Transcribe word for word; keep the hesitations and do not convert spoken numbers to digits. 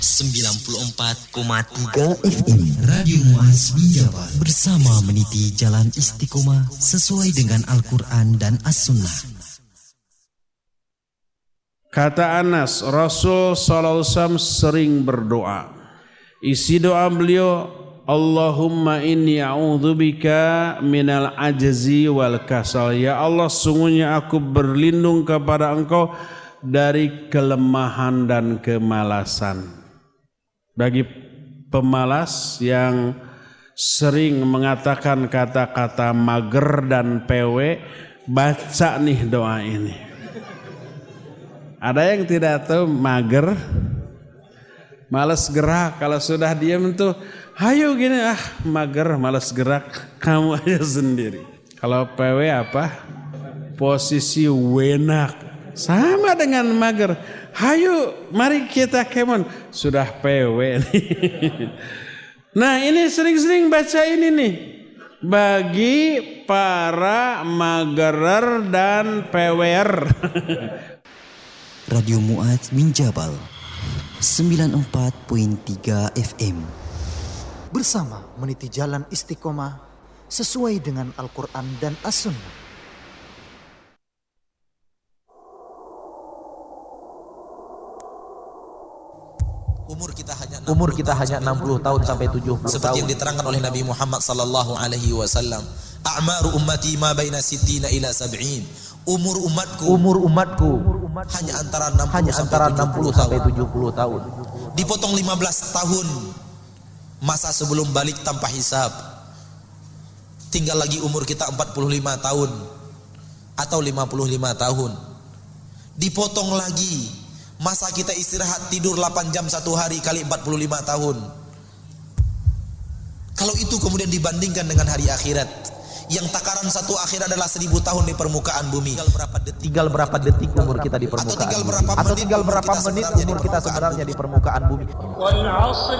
sembilan puluh empat koma tiga F M Radio Muaz Minjabal bersama meniti jalan istiqomah sesuai dengan Al-Quran dan As-Sunnah. Kata Anas, Rasul sallallahu alaihi wasallam sering berdoa. Isi doa beliau, Allahumma inni a'udzubika minal ajzi wal kasal. Ya Allah, sungguhnya aku berlindung kepada Engkau dari kelemahan dan kemalasan. Bagi pemalas yang sering mengatakan kata-kata mager dan pewe, baca nih doa ini. Ada yang tidak tahu mager, malas gerak. Kalau sudah diam tuh, hayo gini, ah mager, malas gerak, kamu aja sendiri. Kalau pewe apa? Posisi wenak, sama dengan mager. Hayo, mari kita kemon. Sudah pewe nih. Nah ini sering-sering baca ini nih. Bagi para magerer dan pewer. Radio Muaz Minjabal sembilan puluh empat koma tiga F M bersama meniti jalan istiqomah sesuai dengan Al-Quran dan As-Sunnah. Umur kita hanya umur kita hanya enam puluh tahun sampai tujuh puluh seperti tahun. yang diterangkan oleh Nabi Muhammad sallallahu alaihi wasallam, a'maru ummati ma baina sittina ila sab'in. Umur umatku Umur umatku hanya antara enam puluh hanya sampai antara enam puluh sampai tujuh puluh tahun. Dipotong lima belas tahun masa sebelum balik tanpa hisab. Tinggal lagi umur kita empat puluh lima tahun atau lima puluh lima tahun. Dipotong lagi masa kita istirahat tidur delapan jam satu hari kali empat puluh lima tahun. Kalau itu kemudian dibandingkan dengan hari akhirat, yang takaran satu akhir adalah seribu tahun di permukaan bumi. Tinggal berapa detik, tinggal berapa detik umur kita di permukaan atau tinggal bumi. berapa Atau menit tinggal berapa umur kita menit sebenarnya umur di kita permukaan sebenarnya di permukaan bumi.